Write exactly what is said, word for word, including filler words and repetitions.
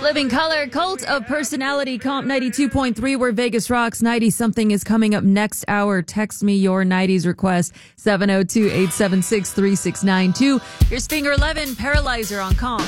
Living Color, Cult of Personality, Comp ninety-two point three, where Vegas rocks. ninety something is coming up next hour. Text me your nineties request, seven oh two, eight seven six, three six nine two. Here's Finger eleven, Paralyzer on Comp.